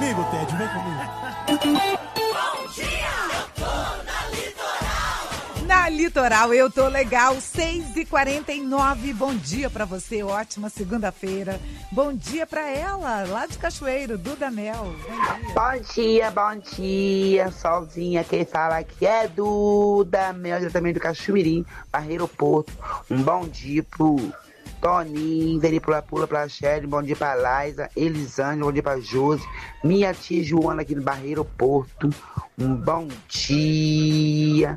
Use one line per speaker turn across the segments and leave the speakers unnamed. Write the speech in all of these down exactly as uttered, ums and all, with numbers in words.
comigo, Ted, vem comigo.
Bom dia, eu tô na Litoral.
Na Litoral eu tô legal, seis e quarenta e nove. Bom dia pra você, ótima segunda-feira. Bom dia pra ela, lá de Cachoeiro, Duda Mel.
Bom dia, bom dia, Solzinha. Quem fala aqui é Duda Mel, diretamente do Cachoeirinho, Barreiro Porto. Um bom dia pro Toninho, Veni Pula Pula pra Shelly, bom dia pra Laisa, Elisângela, bom dia pra Josi, minha tia Joana aqui no Barreiro Porto. Um bom dia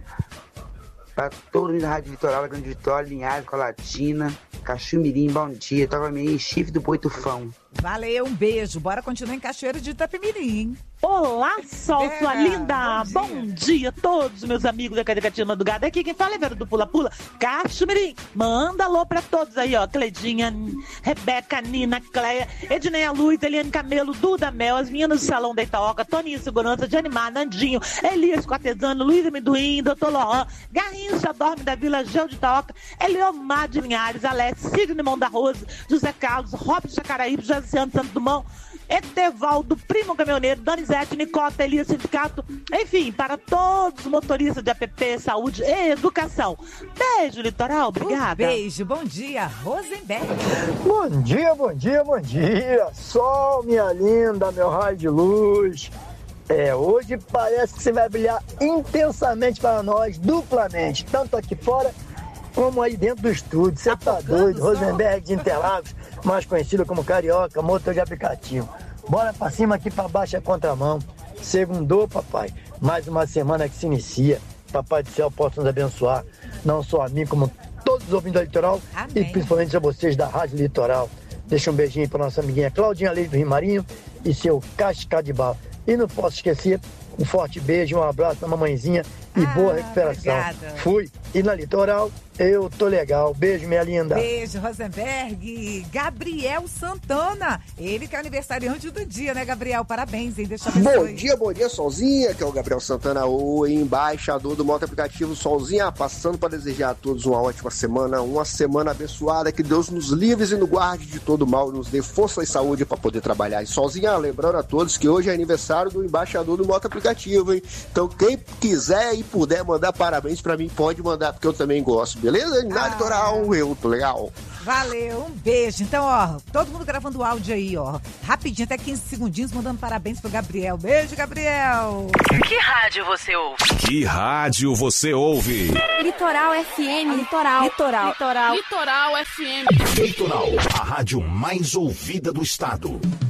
pra todo mundo da Rádio Litoral, Grande Vitória, Linhares, Colatina, Cachoeirinho, bom dia. Toca aí, chifre do Boi Tufão.
Valeu, um beijo. Bora continuar em Cachoeiro de Itapemirim.
Olá, Sol,
É,
sua linda!
bom
Bom
dia.
dia. a todos meus amigos da Cadecatina do Gado. Aqui quem fala é Vera do Pula Pula, Cachoeirinho. Manda alô pra todos aí, ó. Cledinha, Rebeca, Nina, Cleia, Edneia Luz, Eliane Camelo, Duda Mel, as meninas do Salão da Itaoca, Toninho Segurança, de Animar, Nandinho, Elias Cortesano, Luiz Amendoim, Doutor Lohan, Garrincha Dorme da Vila Gel de Itaoca, Eliomar de Linhares, Alex, Sidney Mão da Rosa, José Carlos, Robson Jacaraíbe, Jaciano Santo Dumont, Etevaldo, Primo Caminhoneiro, Donizete, Nicota, Elias Sindicato, enfim, para todos os motoristas de app, saúde e educação. Beijo, Litoral, obrigada.
Um beijo, bom dia, Rosenberg.
Bom dia, bom dia, bom dia. Sol, minha linda, meu raio de luz. É, hoje parece que você vai brilhar intensamente para nós, duplamente, tanto aqui fora como aí dentro do estúdio. Você tá doido, Rosenberg de Interlagos, mais conhecido como Carioca, motor de aplicativo. Bora pra cima, aqui pra baixo é contramão. Segundou, papai. Mais uma semana que se inicia. Papai do céu possa nos abençoar, não só a mim, como todos os ouvintes da Litoral.
Amém.
E principalmente a vocês da Rádio Litoral. Deixa um beijinho pra nossa amiguinha Claudinha Leite do Rimarinho e seu Cascadibal. E não posso esquecer, um forte beijo, um abraço pra mamãezinha e
Ah,
boa recuperação.
obrigada.
Fui. E na Litoral, eu tô legal. Beijo, minha linda.
Beijo, Rosenberg. Gabriel Santana, ele que é aniversariante do dia, né, Gabriel? Parabéns, hein? Deixa eu ver.
Bom dia, bom dia, Solzinha, que é o Gabriel Santana, o embaixador do Moto Aplicativo. Solzinha, passando para desejar a todos uma ótima semana, uma semana abençoada, que Deus nos livre e nos guarde de todo mal, nos dê força e saúde para poder trabalhar. E Solzinha, lembrando a todos que hoje é aniversário do embaixador do Moto Aplicativo, hein? Então quem quiser e puder mandar parabéns para mim, pode mandar, porque eu também gosto, beleza? Na
Ah.
Litoral, eu tô legal.
Valeu, um beijo. Então, ó, todo mundo gravando áudio aí, ó. Rapidinho, até quinze segundinhos, mandando parabéns pro Gabriel. Beijo, Gabriel.
Que rádio você ouve?
Que rádio você ouve?
Litoral F M. Litoral. Litoral. Litoral.
Litoral F M.
Litoral, a rádio mais ouvida do estado.